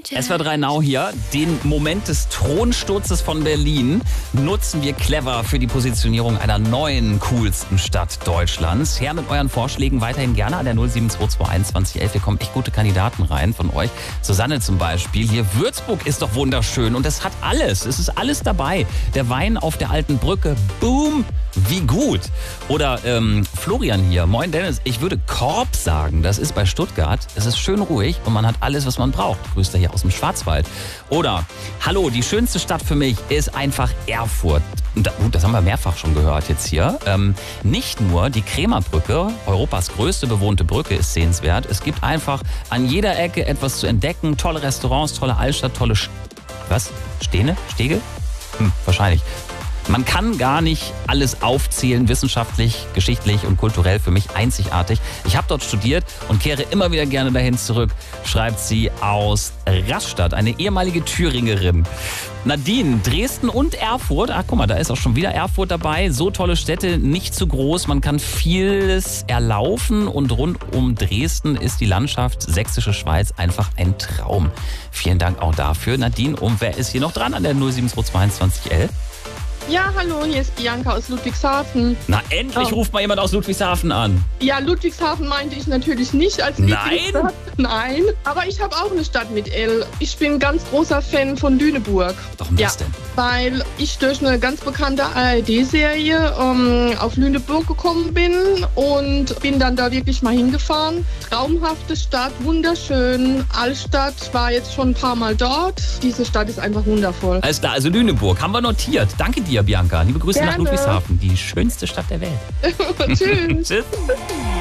SWR3 Now hier. Den Moment des Thronsturzes von Berlin nutzen wir clever für die Positionierung einer neuen, coolsten Stadt Deutschlands. Her mit euren Vorschlägen weiterhin gerne an der 07221 2011. Hier kommen echt gute Kandidaten rein von euch. Susanne zum Beispiel. Hier, Würzburg ist doch wunderschön und es hat alles. Es ist alles dabei. Der Wein auf der alten Brücke. Boom. Wie gut. Oder Florian hier. Moin Dennis. Ich würde Korb sagen. Das ist bei Stuttgart. Es ist schön ruhig und man hat alles, was man braucht. Grüßt er hier aus dem Schwarzwald. Oder, hallo, die schönste Stadt für mich ist einfach Erfurt. Das haben wir mehrfach schon gehört jetzt hier. Nicht nur die Krämerbrücke, Europas größte bewohnte Brücke, ist sehenswert. Es gibt einfach an jeder Ecke etwas zu entdecken. Tolle Restaurants, tolle Altstadt, tolle Stege? Wahrscheinlich. Man kann gar nicht alles aufzählen, wissenschaftlich, geschichtlich und kulturell für mich einzigartig. Ich habe dort studiert und kehre immer wieder gerne dahin zurück, schreibt sie aus Rastatt, eine ehemalige Thüringerin. Nadine, Dresden und Erfurt. Ach, guck mal, da ist auch schon wieder Erfurt dabei. So tolle Städte, nicht zu groß. Man kann vieles erlaufen und rund um Dresden ist die Landschaft Sächsische Schweiz einfach ein Traum. Vielen Dank auch dafür, Nadine. Und wer ist hier noch dran an der 07222 2011? Ja, hallo, hier ist Bianca aus Ludwigshafen. Na, endlich ruft mal jemand aus Ludwigshafen an. Ja, Ludwigshafen meinte ich natürlich nicht als Lieblingsstadt. Nein, aber ich habe auch eine Stadt mit L. Ich bin ganz großer Fan von Lüneburg. Warum das denn? Weil ich durch eine ganz bekannte ARD-Serie auf Lüneburg gekommen bin und bin dann da wirklich mal hingefahren. Traumhafte Stadt, wunderschön. Altstadt, war jetzt schon ein paar Mal dort. Diese Stadt ist einfach wundervoll. Alles klar, also Lüneburg, haben wir notiert. Danke dir, Bianca. Liebe Grüße Gerne. nach Ludwigshafen, die schönste Stadt der Welt. Tschüss. Tschüss.